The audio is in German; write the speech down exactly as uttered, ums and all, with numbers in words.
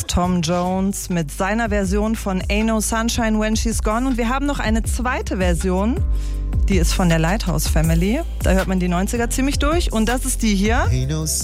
Tom Jones mit seiner Version von Ain't No Sunshine When She's Gone. Und wir haben noch eine zweite Version, die ist von der Lighthouse Family. Da hört man die neunziger ziemlich durch. Und das ist die hier.